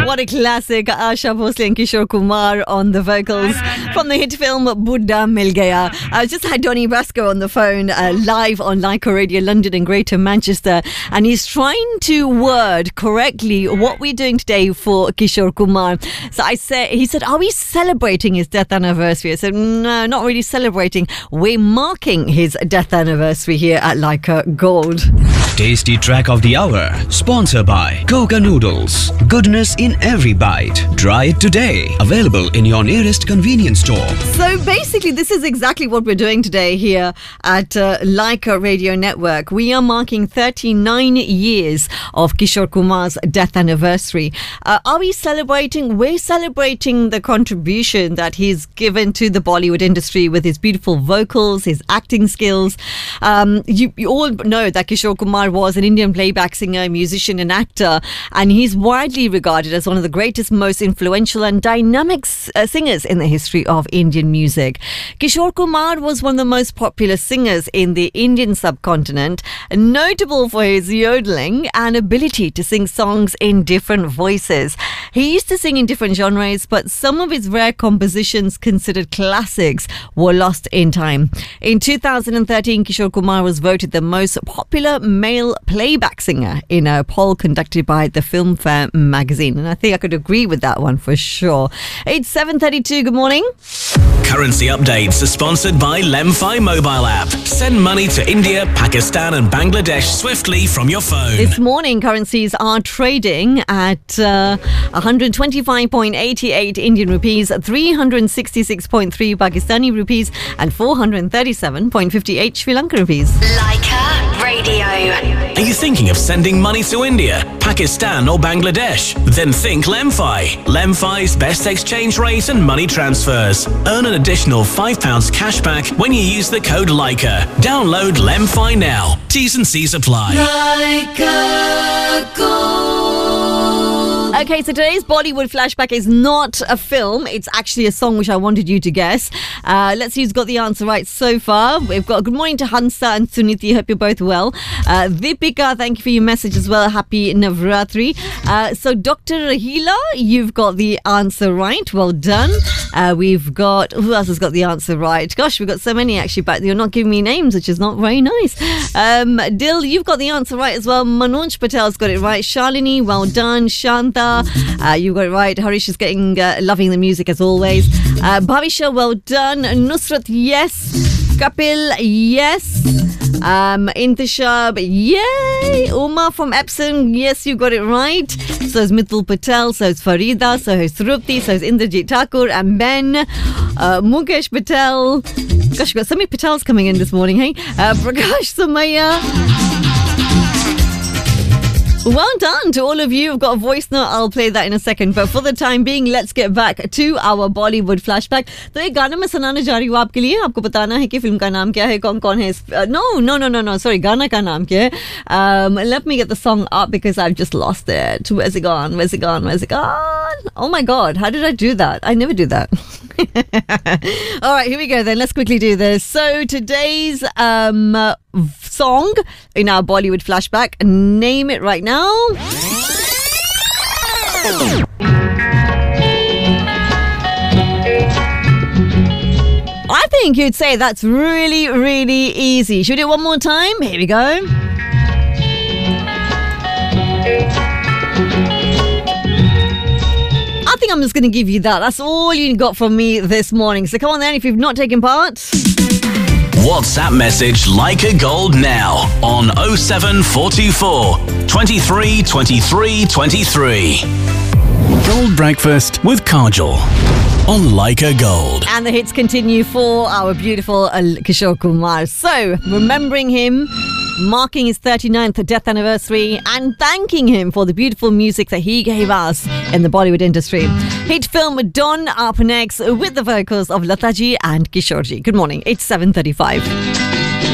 What a classic. Asha Bhosle and Kishore Kumar on the vocals from the hit film Buddha Mil Gaya. I just had Donny Brasco on the phone live on Leica Radio London and Greater Manchester, and he's trying to word correctly what we're doing today for Kishore Kumar. So he said, are we celebrating his death anniversary? I said, no, not really celebrating. We're marking his death anniversary here at Leica Gold. Tasty track of the hour, sponsored by Goga Noodles. Goodness in every bite. Try it today. Available in your nearest convenience store. So basically, this is exactly what we're doing today here at Leica Radio Network. We are marking 39 years of Kishore Kumar's death anniversary. Are we celebrating? We're celebrating the contribution that he's given to the Bollywood industry with his beautiful vocals, his acting skills. You all know that Kishore Kumar was an Indian playback singer, musician and actor, and he's widely regarded as one of the greatest, most influential and dynamic singers in the history of Indian music. Kishore Kumar was one of the most popular singers in the Indian subcontinent, notable for his yodeling and ability to sing songs in different voices. He used to sing in different genres, but some of his rare compositions considered classics were lost in time. In 2013, Kishore Kumar was voted the most popular male playback singer in a poll conducted by the Filmfare magazine. And I think I could agree with that one for sure. It's 7:32. Good morning. Currency updates are sponsored by Lemfi mobile app. Send money to India, Pakistan and Bangladesh swiftly from your phone. This morning, currencies are trading at 125.88 Indian rupees, 366.3 Pakistani rupees and 437.58 Sri Lankan rupees. Leica Radio. Are you thinking of sending money to India, Pakistan or Bangladesh? Then think Lemfi. Lemfi's best exchange rate and money transfers. Earn an additional £5 cash back when you use the code Leica. Download Lemfi now. T's and C's apply. Leica Gold. Okay, so today's Bollywood flashback is not a film. It's actually a song which I wanted you to guess. Let's see who's got the answer right so far. We've got good morning to Hansa and Suniti. Hope you're both well. Vipika, thank you for your message as well. Happy Navratri. So Dr. Rahila, you've got the answer right. Well done. We've got, who else has got the answer right? Gosh, we've got so many actually, but you're not giving me names, which is not very nice. Dil, you've got the answer right as well. Manoj Patel's got it right. Shalini, well done. Shanta, you got it right. Harish is getting loving the music as always. Bhavisha, well done. Nusrat, yes. Kapil, yes. Intishab, yay. Uma from Epsom, yes, you got it right. So is Mithul Patel, so is Farida, so is Srupti, so is Indrajit Thakur and Ben. Mukesh Patel. Gosh, we've got so many Patels coming in this morning, hey? Prakash Sumaya. Well done to all of you. I've got a voice note. I'll play that in a second. But for the time being, let's get back to our Bollywood flashback. तो एक गाना मैं सुनाने जा रही हूँ आपके लिए. आपको बताना है कि फिल्म का नाम क्या है, कौन-कौन है. No. Sorry, गाना का नाम क्या है? Let me get the song up because I've just lost it. Where's it gone? Oh my God, how did I do that? I never do that. All right, here we go then. Let's quickly do this. So today's song in our Bollywood flashback, name it right now. I think you'd say that's really, really easy. Should we do it one more time? Here we go. I think I'm just going to give you that. That's all you got from me this morning. So come on then, if you've not taken part. WhatsApp message Leica Gold now on 07424 23 23 23. Gold Breakfast with Kajal on Leica Gold. And the hits continue for our beautiful Kishore Kumar. So, remembering him, marking his 39th death anniversary and thanking him for the beautiful music that he gave us in the Bollywood industry. Hit film Don up next with the vocals of Lataji and Kishorji. Good morning. It's 7:35.